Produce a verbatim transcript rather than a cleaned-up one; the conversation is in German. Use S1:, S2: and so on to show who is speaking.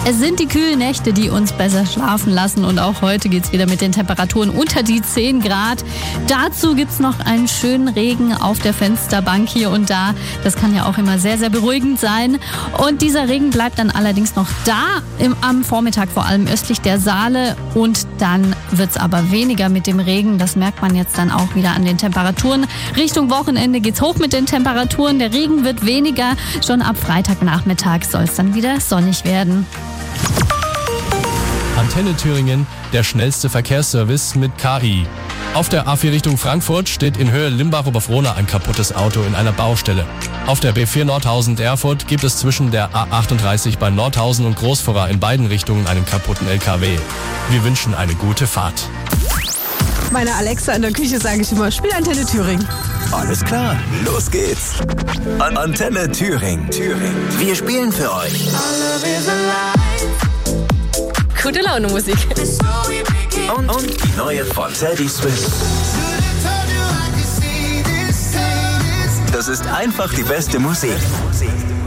S1: Es sind die kühlen Nächte, die uns besser schlafen lassen und auch heute geht's wieder mit den Temperaturen unter die zehn Grad. Dazu gibt's noch einen schönen Regen auf der Fensterbank hier und da. Das kann ja auch immer sehr, sehr beruhigend sein. Und dieser Regen bleibt dann allerdings noch da, im, am Vormittag vor allem östlich der Saale. Und dann wird's aber weniger mit dem Regen. Das merkt man jetzt dann auch wieder an den Temperaturen. Richtung Wochenende geht's hoch mit den Temperaturen. Der Regen wird weniger. Schon ab Freitagnachmittag soll es dann wieder sonnig werden.
S2: Antenne Thüringen, der schnellste Verkehrsservice mit K I. Auf der A vier Richtung Frankfurt steht in Höhe Limbach-Oberfrohna ein kaputtes Auto in einer Baustelle. Auf der B vier Nordhausen-Erfurt gibt es zwischen der A achtunddreißig bei Nordhausen und Großvorra in beiden Richtungen einen kaputten L K W. Wir wünschen eine gute Fahrt.
S3: Meiner Alexa in der Küche sage ich immer, spiel Antenne Thüringen.
S4: Alles klar, los geht's. An Antenne Thüringen. Thüringen. Wir spielen für euch.
S3: Gute Laune Musik.
S4: Und, und die neue von Teddy Swift. Das ist einfach die beste Musik.